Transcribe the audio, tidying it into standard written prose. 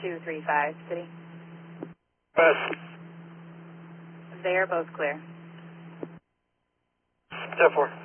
235, City. Pass. They are both clear. 10-4.